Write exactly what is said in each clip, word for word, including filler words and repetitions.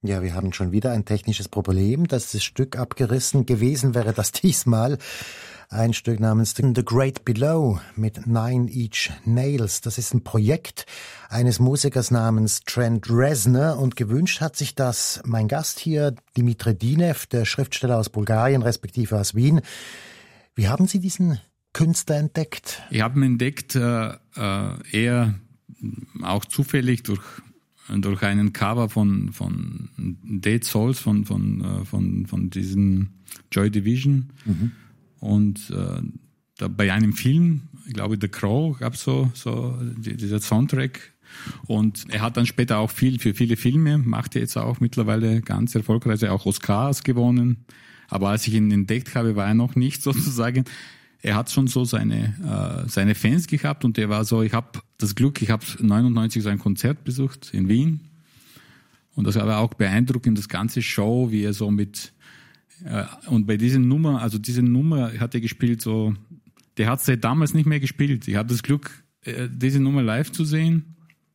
Ja, wir haben schon wieder ein technisches Problem. Das Stück abgerissen gewesen wäre das diesmal. Ein Stück namens The Great Below mit Nine Inch Nails. Das ist ein Projekt eines Musikers namens Trent Reznor und gewünscht hat sich das mein Gast hier, Dimitri Dinev, der Schriftsteller aus Bulgarien, respektive aus Wien. Wie haben Sie diesen Künstler entdeckt? Ich habe ihn entdeckt äh, eher auch zufällig durch durch einen Cover von von Dead Souls von von von von diesem Joy Division. Mhm. Und äh, da bei einem Film, ich glaube The Crow, gab es so, so die, dieser Soundtrack. Und er hat dann später auch viel für viele Filme, macht er jetzt auch mittlerweile ganz erfolgreich, auch Oscars gewonnen. Aber als ich ihn entdeckt habe, war er noch nicht sozusagen. Er hat schon so seine äh, seine Fans gehabt und der war so, ich habe das Glück, ich habe neunundneunzig so ein Konzert besucht in Wien. Und das war auch beeindruckend, das ganze Show, wie er so mit und bei diesen Nummer, also diese Nummer hat er gespielt so, der hat seit damals nicht mehr gespielt. Ich habe das Glück, diese Nummer live zu sehen.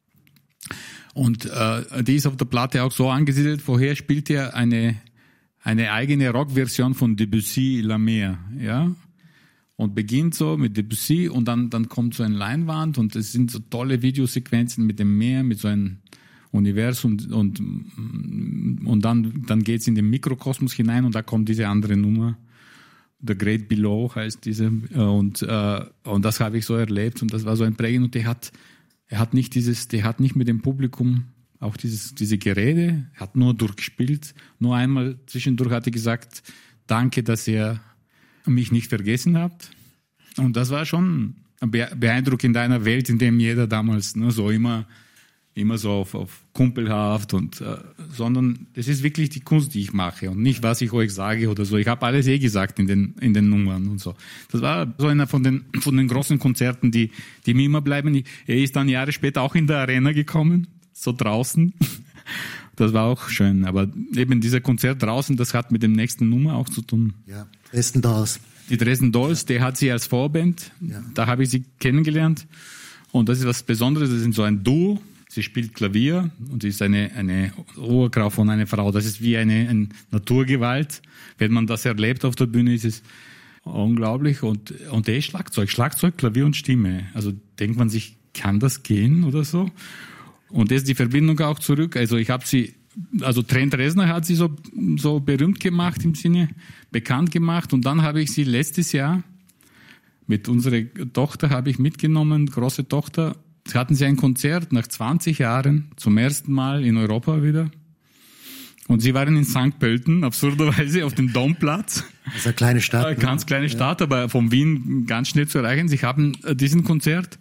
Und äh, die ist auf der Platte auch so angesiedelt. Vorher spielt er eine eine eigene Rockversion von Debussy La Mer, ja. Und beginnt so mit Debussy und dann dann kommt so eine Leinwand und es sind so tolle Videosequenzen mit dem Meer, mit so einem Universum und und dann dann geht's in den Mikrokosmos hinein und da kommt diese andere Nummer, The Great Below heißt diese und äh, und das habe ich so erlebt und das war so ein Prägen und der hat er hat nicht dieses der hat nicht mit dem Publikum auch dieses diese Gerede, hat nur durchgespielt, nur einmal zwischendurch hat er gesagt, danke, dass ihr mich nicht vergessen habt und das war schon beeindruckend in einer Welt, in dem jeder damals ne, so immer immer so auf, auf kumpelhaft und äh, sondern es ist wirklich die Kunst, die ich mache und nicht, was ich euch sage oder so. Ich habe alles eh gesagt in den in den Nummern und so. Das war so einer von den von den großen Konzerten, die die mir immer bleiben. Er ist dann Jahre später auch in der Arena gekommen, so draußen. Das war auch schön. Aber eben dieser Konzert draußen, das hat mit dem nächsten Nummer auch zu tun. Ja, Dresden Dolls. Die Dresden Dolls, der hat sie als Vorband. Ja. Da habe ich sie kennengelernt. Und das ist was Besonderes. Das ist so ein Duo. Sie spielt Klavier und sie ist eine, eine Oberkraft von einer Frau. Das ist wie eine, eine Naturgewalt. Wenn man das erlebt auf der Bühne, ist es unglaublich. Und, und der ist Schlagzeug, Schlagzeug, Klavier und Stimme. Also denkt man sich, kann das gehen oder so? Und das ist die Verbindung auch zurück. Also ich habe sie, also Trent Reznor hat sie so, so berühmt gemacht im Sinne, bekannt gemacht. Und dann habe ich sie letztes Jahr mit unserer Tochter habe ich mitgenommen, große Tochter. Hatten sie ein Konzert nach zwanzig Jahren, zum ersten Mal in Europa wieder. Und sie waren in Sankt Pölten, absurderweise, auf dem Domplatz. Das ist eine kleine Stadt. Eine ganz kleine Stadt, ja. Aber von Wien ganz schnell zu erreichen. Sie haben diesen Konzert,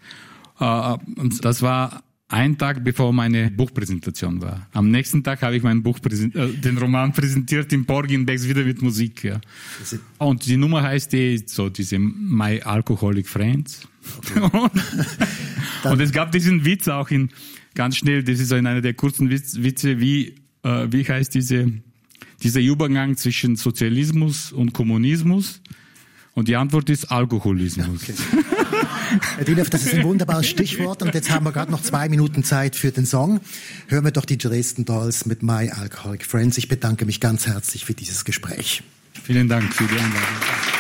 das war ein Tag bevor meine Buchpräsentation war. Am nächsten Tag habe ich mein Buch, den Roman präsentiert in Borginbecks wieder mit Musik. Ja. Und die Nummer heißt die, so diese My Alcoholic Friends. Okay. Und es gab diesen Witz auch in, ganz schnell, das ist so in einer der kurzen Witz, Witze, wie, äh, wie heißt diese, dieser Übergang zwischen Sozialismus und Kommunismus? Und die Antwort ist Alkoholismus. Okay. Herr Dinev, das ist ein wunderbares Stichwort und jetzt haben wir gerade noch zwei Minuten Zeit für den Song. Hören wir doch die Dresden Dolls mit My Alcoholic Friends. Ich bedanke mich ganz herzlich für dieses Gespräch. Vielen Dank für die Einladung.